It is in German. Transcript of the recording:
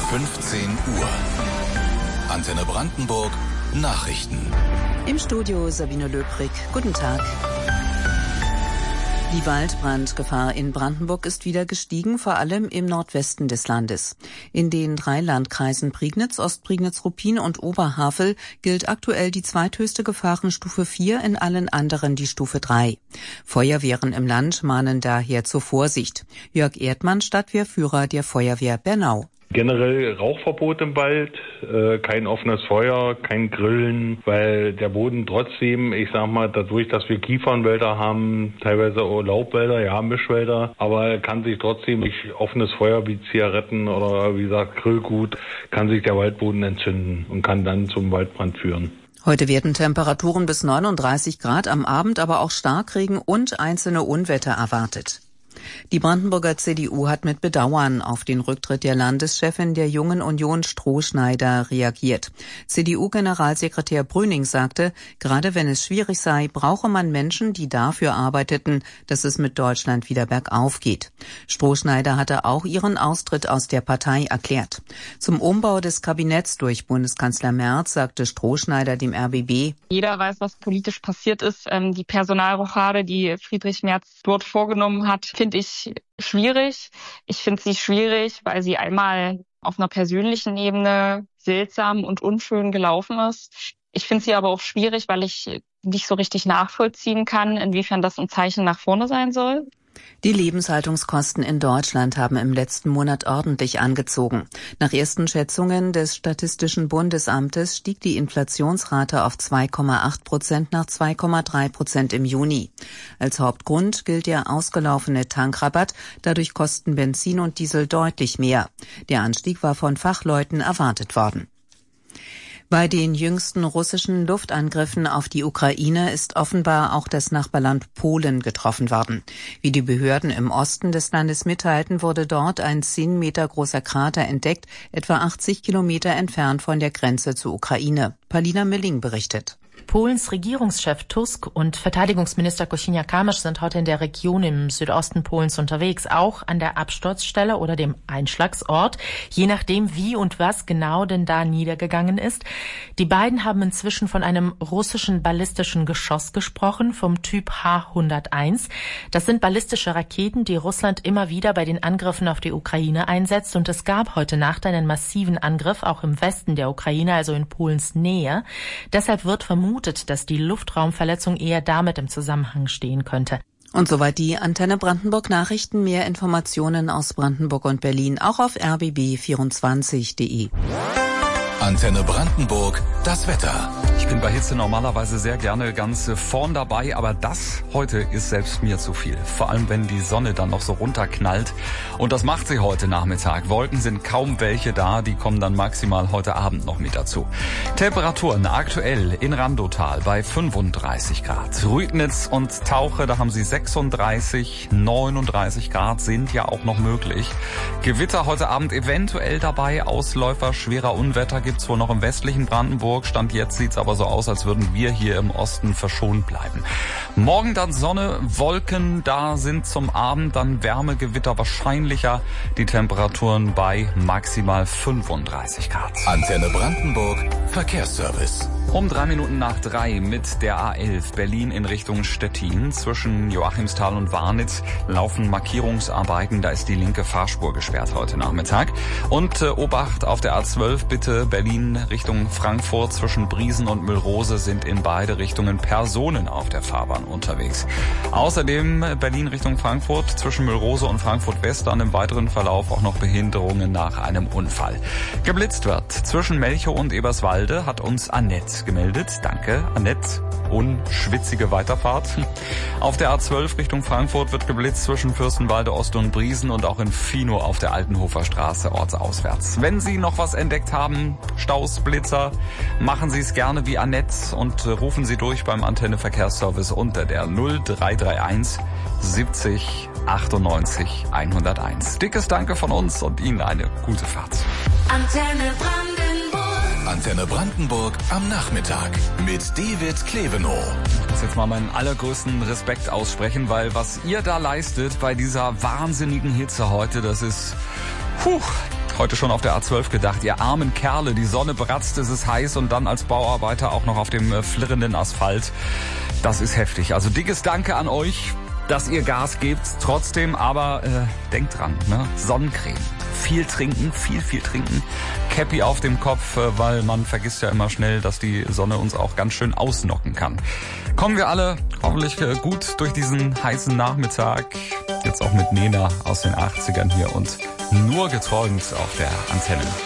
15 Uhr. Antenne Brandenburg Nachrichten. Im Studio Sabine Löbrig. Guten Tag. Die Waldbrandgefahr in Brandenburg ist wieder gestiegen, vor allem im Nordwesten des Landes. In den 3 Landkreisen Prignitz, Ostprignitz-Ruppin und Oberhavel gilt aktuell die zweithöchste Gefahrenstufe 4, in allen anderen die Stufe 3. Feuerwehren im Land mahnen daher zur Vorsicht. Jörg Erdmann, Stadtwehrführer der Feuerwehr Bernau. Generell Rauchverbot im Wald, kein offenes Feuer, kein Grillen, weil der Boden trotzdem, ich sag mal, dadurch, dass wir Kiefernwälder haben, teilweise auch Laubwälder, ja, Mischwälder, aber kann sich trotzdem durch offenes Feuer wie Zigaretten oder wie gesagt Grillgut, kann sich der Waldboden entzünden und kann dann zum Waldbrand führen. Heute werden Temperaturen bis 39 Grad, am Abend aber auch Starkregen und einzelne Unwetter erwartet. Die Brandenburger CDU hat mit Bedauern auf den Rücktritt der Landeschefin der Jungen Union Strohschneider reagiert. CDU-Generalsekretär Brüning sagte, gerade wenn es schwierig sei, brauche man Menschen, die dafür arbeiteten, dass es mit Deutschland wieder bergauf geht. Strohschneider hatte auch ihren Austritt aus der Partei erklärt. Zum Umbau des Kabinetts durch Bundeskanzler Merz sagte Strohschneider dem RBB: Jeder weiß, was politisch passiert ist. Die Personalrochade, die Friedrich Merz dort vorgenommen hat, finde ich schwierig. Ich finde sie schwierig, weil sie einmal auf einer persönlichen Ebene seltsam und unschön gelaufen ist. Ich finde sie aber auch schwierig, weil ich nicht so richtig nachvollziehen kann, inwiefern das ein Zeichen nach vorne sein soll. Die Lebenshaltungskosten in Deutschland haben im letzten Monat ordentlich angezogen. Nach ersten Schätzungen des Statistischen Bundesamtes stieg die Inflationsrate auf 2,8% nach 2,3% im Juni. Als Hauptgrund gilt der ausgelaufene Tankrabatt. Dadurch kosten Benzin und Diesel deutlich mehr. Der Anstieg war von Fachleuten erwartet worden. Bei den jüngsten russischen Luftangriffen auf die Ukraine ist offenbar auch das Nachbarland Polen getroffen worden. Wie die Behörden im Osten des Landes mitteilten, wurde dort ein 10 Meter großer Krater entdeckt, etwa 80 Kilometer entfernt von der Grenze zur Ukraine. Palina Milling berichtet. Polens Regierungschef Tusk und Verteidigungsminister Kosiniak-Kamysz sind heute in der Region im Südosten Polens unterwegs, auch an der Absturzstelle oder dem Einschlagsort, je nachdem wie und was genau denn da niedergegangen ist. Die beiden haben inzwischen von einem russischen ballistischen Geschoss gesprochen, vom Typ H-101. Das sind ballistische Raketen, die Russland immer wieder bei den Angriffen auf die Ukraine einsetzt, und es gab heute Nacht einen massiven Angriff, auch im Westen der Ukraine, also in Polens Nähe. Deshalb wird vermutet, dass die Luftraumverletzung eher damit im Zusammenhang stehen könnte. Und soweit die Antenne Brandenburg Nachrichten. Mehr Informationen aus Brandenburg und Berlin auch auf rbb24.de. Antenne Brandenburg, das Wetter. Ich bin bei Hitze normalerweise sehr gerne ganz vorn dabei, aber das heute ist selbst mir zu viel. Vor allem, wenn die Sonne dann noch so runterknallt. Und das macht sie heute Nachmittag. Wolken sind kaum welche da, die kommen dann maximal heute Abend noch mit dazu. Temperaturen aktuell in Randotal bei 35 Grad. Rüdnitz und Tauche, da haben sie 36, 39 Grad sind ja auch noch möglich. Gewitter heute Abend eventuell dabei, Ausläufer schwerer Unwetter gibt's wohl noch im westlichen Brandenburg. Stand jetzt sieht's aber so aus, als würden wir hier im Osten verschont bleiben. Morgen dann Sonne, Wolken, da sind zum Abend dann Wärmegewitter wahrscheinlicher. Die Temperaturen bei maximal 35 Grad. Antenne Brandenburg, Verkehrsservice. Um 3:03 mit der A11 Berlin in Richtung Stettin. Zwischen Joachimsthal und Warnitz laufen Markierungsarbeiten. Da ist die linke Fahrspur gesperrt heute Nachmittag. Und Obacht auf der A12 bitte, Berlin Richtung Frankfurt. Zwischen Briesen und Müllrose sind in beide Richtungen Personen auf der Fahrbahn unterwegs. Außerdem Berlin Richtung Frankfurt zwischen Müllrose und Frankfurt West dann im weiteren Verlauf auch noch Behinderungen nach einem Unfall. Geblitzt wird zwischen Melchow und Eberswalde, hat uns Annette gemeldet. Danke, Annette. Unschwitzige Weiterfahrt. Auf der A12 Richtung Frankfurt wird geblitzt zwischen Fürstenwalde Ost und Briesen und auch in Finow auf der Altenhofer Straße ortsauswärts. Wenn Sie noch was entdeckt haben, Staus, Blitzer, machen Sie es gerne wie Annette und rufen Sie durch beim Antenne Verkehrsservice unter der 0331 70 98 101. Dickes Danke von uns und Ihnen eine gute Fahrt. Antenne Brandenburg am Nachmittag mit David Klevenow. Ich muss jetzt mal meinen allergrößten Respekt aussprechen, weil was ihr da leistet bei dieser wahnsinnigen Hitze heute, das ist Heute schon auf der A12 gedacht, ihr armen Kerle, die Sonne bratzt, es ist heiß und dann als Bauarbeiter auch noch auf dem flirrenden Asphalt. Das ist heftig. Also dickes Danke an euch, dass ihr Gas gebt. Trotzdem aber denkt dran, ne? Sonnencreme. Viel trinken, viel trinken. Cappy auf dem Kopf, weil man vergisst ja immer schnell, dass die Sonne uns auch ganz schön ausnocken kann. Kommen wir alle hoffentlich gut durch diesen heißen Nachmittag. Jetzt auch mit Nena aus den 80ern hier und nur geträumt auf der Antenne.